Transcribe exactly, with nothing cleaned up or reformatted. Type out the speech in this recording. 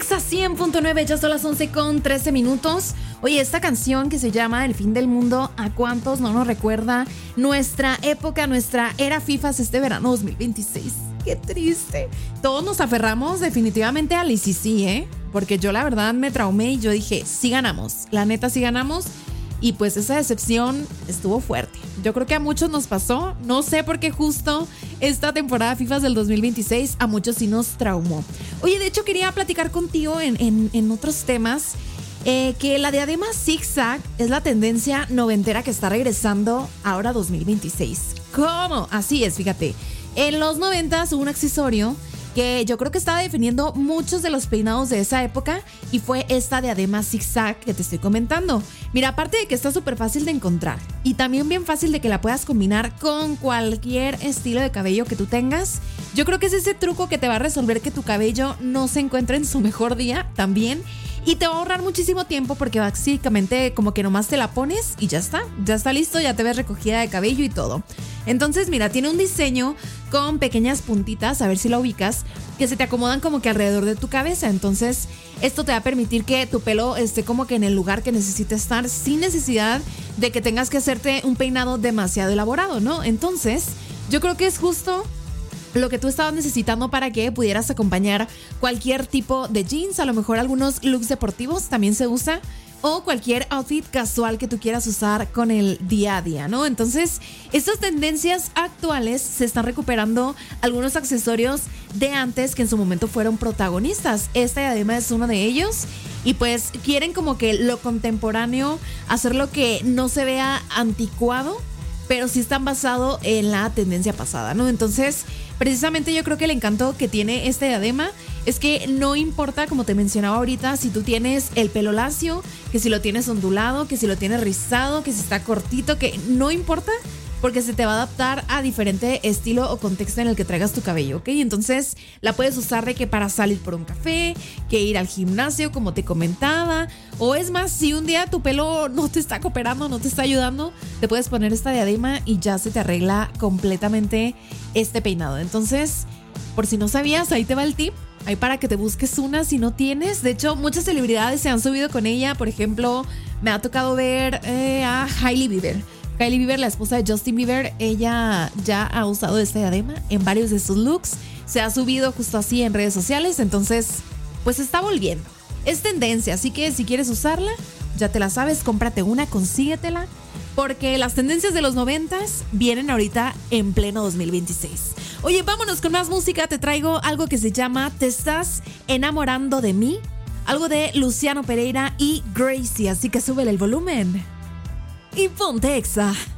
Exa cien punto nueve, ya son las once con trece minutos. Oye, esta canción que se llama El fin del mundo, ¿a cuántos no nos recuerda nuestra época, nuestra era FIFAs este verano dos mil veintiséis? Qué triste. Todos nos aferramos definitivamente al I C C, ¿eh? Porque yo la verdad me traumé y yo dije, sí ganamos, la neta sí ganamos. Y pues esa decepción estuvo fuerte. Yo creo que a muchos nos pasó. No sé por qué justo esta temporada FIFAs del dos mil veintiséis a muchos sí nos traumó. Oye, de hecho quería platicar contigo en, en, en otros temas. Eh, que la diadema zigzag es la tendencia noventera que está regresando ahora dos mil veintiséis. ¿Cómo? Así es, fíjate. En los noventas hubo un accesorio que yo creo que estaba definiendo muchos de los peinados de esa época y fue esta diadema zigzag que te estoy comentando. Mira, aparte de que está súper fácil de encontrar y también bien fácil de que la puedas combinar con cualquier estilo de cabello que tú tengas, yo creo que es ese truco que te va a resolver que tu cabello no se encuentre en su mejor día también. Y te va a ahorrar muchísimo tiempo porque básicamente como que nomás te la pones y ya está, ya está listo, ya te ves recogida de cabello y todo. Entonces mira, tiene un diseño con pequeñas puntitas, a ver si la ubicas, que se te acomodan como que alrededor de tu cabeza. Entonces esto te va a permitir que tu pelo esté como que en el lugar que necesite estar sin necesidad de que tengas que hacerte un peinado demasiado elaborado, ¿no? Entonces yo creo que es justo lo que tú estabas necesitando para que pudieras acompañar cualquier tipo de jeans, a lo mejor algunos looks deportivos también se usa, o cualquier outfit casual que tú quieras usar con el día a día, ¿no? Entonces, estas tendencias actuales se están recuperando algunos accesorios de antes que en su momento fueron protagonistas. Esta diadema es uno de ellos y pues quieren como que lo contemporáneo, hacerlo que no se vea anticuado, pero sí están basados en la tendencia pasada, ¿no? Entonces, precisamente yo creo que el encanto que tiene esta diadema es que no importa, como te mencionaba ahorita, si tú tienes el pelo lacio, que si lo tienes ondulado, que si lo tienes rizado, que si está cortito, que no importa, porque se te va a adaptar a diferente estilo o contexto en el que traigas tu cabello, ¿ok? Entonces la puedes usar de que para salir por un café, que ir al gimnasio, como te comentaba, o es más, si un día tu pelo no te está cooperando, no te está ayudando, te puedes poner esta diadema y ya se te arregla completamente este peinado. Entonces, por si no sabías, ahí te va el tip. Ahí para que te busques una si no tienes. De hecho, muchas celebridades se han subido con ella. Por ejemplo, me ha tocado ver eh, a Hailey Bieber. Hailey Bieber, la esposa de Justin Bieber, ella ya ha usado esta diadema en varios de sus looks. Se ha subido justo así en redes sociales. Entonces, pues está volviendo. Es tendencia, así que si quieres usarla, ya te la sabes, cómprate una, consíguetela. Porque las tendencias de los noventas vienen ahorita en pleno dos mil veintiséis. Oye, vámonos con más música. Te traigo algo que se llama Te estás enamorando de mí. Algo de Luciano Pereira y Gracie. Así que súbele el volumen y ponte Exa.